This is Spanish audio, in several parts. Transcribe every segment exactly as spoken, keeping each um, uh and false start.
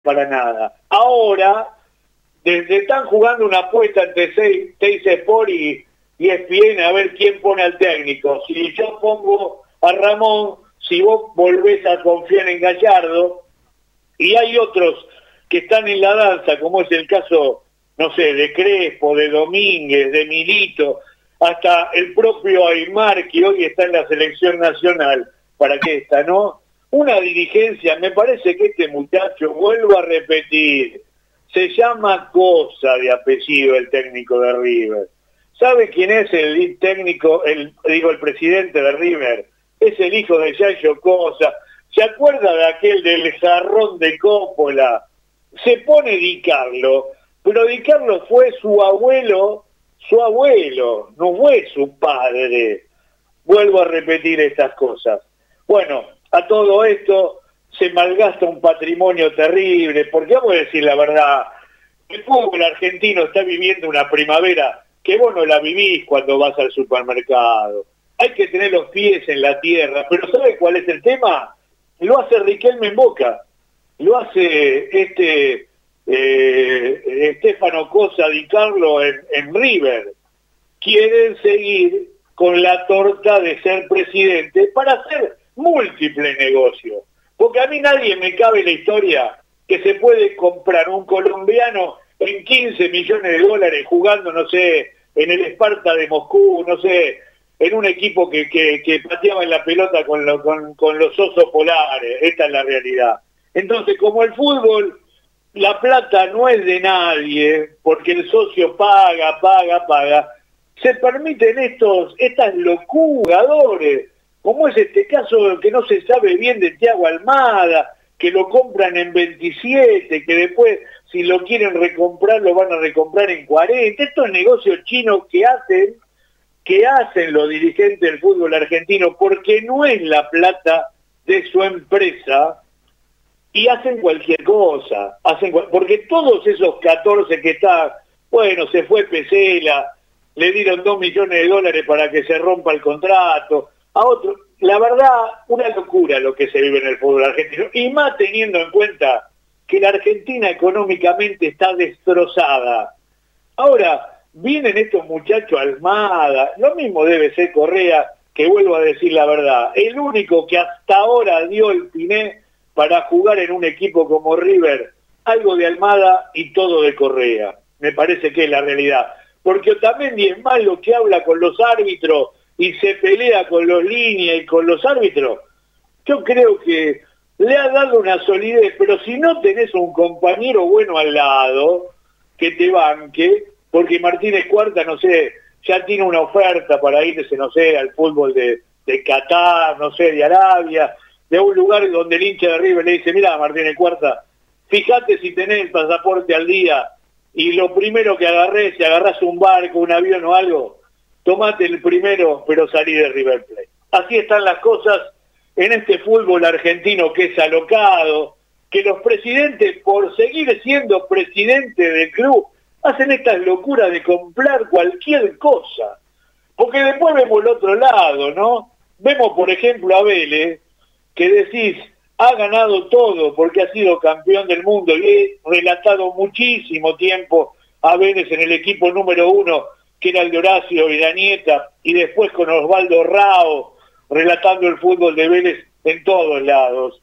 para nada. Ahora, desde están jugando una apuesta entre Teis Sport y, y E S P N a ver quién pone al técnico. Si yo pongo a Ramón, si vos volvés a confiar en Gallardo, y hay otros que están en la danza, como es el caso, no sé, de Crespo, de Domínguez, de Milito, hasta el propio Aymar, que hoy está en la selección nacional, para que esta, ¿no? Una dirigencia, me parece que este muchacho, vuelvo a repetir, se llama Cosa de apellido el técnico de River. ¿Sabe quién es el técnico, el digo, el presidente de River? Es el hijo de Yayo Cosa. ¿Se acuerda de aquel del jarrón de Coppola? Se pone Di Carlo, pero Di Carlo fue su abuelo, su abuelo, no fue su padre. Vuelvo a repetir estas cosas. Bueno, a todo esto se malgasta un patrimonio terrible, porque vamos a decir la verdad, el fútbol argentino está viviendo una primavera que vos no la vivís cuando vas al supermercado. Hay que tener los pies en la tierra, pero ¿sabe cuál es el tema? Lo hace Riquelme en Boca, lo hace este eh, Estefano Cosa Di Carlo en, en River. Quieren seguir con la torta de ser presidente para hacer múltiples negocios. Porque a mí nadie me cabe la historia que se puede comprar un colombiano en quince millones de dólares jugando, no sé, en el Esparta de Moscú, no sé, en un equipo que, que, que pateaba en la pelota con, lo, con, con los osos polares. Esta es la realidad. Entonces, como el fútbol, la plata no es de nadie, porque el socio paga, paga, paga, se permiten estos, estas locuras, como es este caso que no se sabe bien de Thiago Almada, que lo compran en veintisiete, que después si lo quieren recomprar lo van a recomprar en cuarenta. Estos negocios chinos que hacen, que hacen los dirigentes del fútbol argentino, porque no es la plata de su empresa, y hacen cualquier cosa, hacen porque todos esos catorce que están, bueno, se fue Pesela, le dieron dos millones de dólares para que se rompa el contrato, a otro, la verdad, una locura lo que se vive en el fútbol argentino, y más teniendo en cuenta que la Argentina económicamente está destrozada. Ahora, vienen estos muchachos Almada, lo mismo debe ser Correa, que vuelvo a decir la verdad, el único que hasta ahora dio el piné para jugar en un equipo como River, algo de Almada y todo de Correa, me parece que es la realidad, porque Otamendi es malo que habla con los árbitros, y se pelea con los líneas y con los árbitros. Yo creo que le ha dado una solidez, pero si no tenés un compañero bueno al lado, que te banque, porque Martínez Cuarta, no sé, ya tiene una oferta para irse, no sé, al fútbol de, de Qatar, no sé, de Arabia, de un lugar donde el hincha de River le dice, mira Martínez Cuarta, fíjate si tenés el pasaporte al día, y lo primero que agarrés, si agarrás un barco, un avión o algo, tomate el primero, pero salí de River Plate. Así están las cosas en este fútbol argentino que es alocado, que los presidentes, por seguir siendo presidente del club, hacen estas locuras de comprar cualquier cosa. Porque después vemos el otro lado, ¿no? Vemos, por ejemplo, a Vélez, que decís, ha ganado todo porque ha sido campeón del mundo, y he relatado muchísimo tiempo a Vélez en el equipo número uno, que era el de Horacio Vidanieta, y después con Osvaldo Rao, relatando el fútbol de Vélez en todos lados.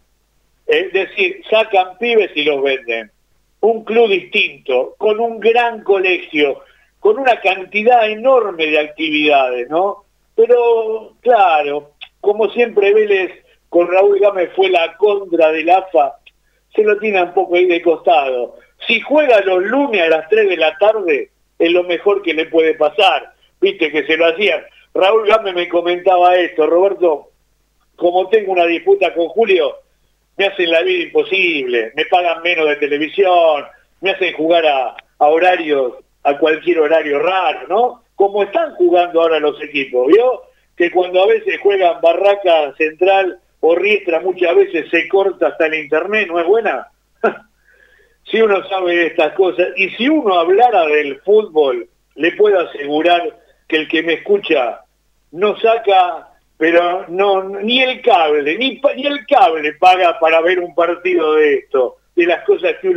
Es decir, sacan pibes y los venden. Un club distinto, con un gran colegio, con una cantidad enorme de actividades, ¿no? Pero, claro, como siempre Vélez con Raúl Gámez fue la contra del A F A, se lo tiene un poco ahí de costado. Si juega los lunes a las tres de la tarde, es lo mejor que le puede pasar, viste que se lo hacían. Raúl Gámez me comentaba esto, Roberto, como tengo una disputa con Julio, me hacen la vida imposible, me pagan menos de televisión, me hacen jugar a, a horarios, a cualquier horario raro, ¿no? Como están jugando ahora los equipos, ¿vio? Que cuando a veces juegan Barraca Central o Riestra, muchas veces se corta hasta el internet, ¿no es buena? Si uno sabe de estas cosas, y si uno hablara del fútbol, le puedo asegurar que el que me escucha no saca, pero no ni el cable, ni, ni el cable paga para ver un partido de esto, de las cosas que uno